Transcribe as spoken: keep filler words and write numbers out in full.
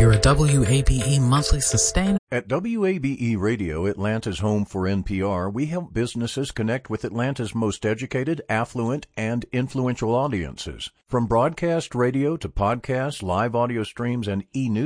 you're a W A B E monthly sustainer. At W A B E Radio, Atlanta's home for N P R, we help businesses connect with Atlanta's most educated, affluent, and influential audiences. From broadcast radio to podcasts, live audio streams, and e-news